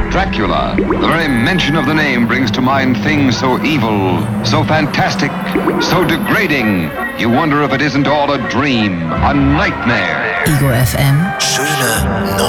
Dracula. The very mention of the name brings to mind things so evil, so fantastic, so degrading. You wonder if it isn't all a dream, a nightmare. Ego FM. Schöne Neue.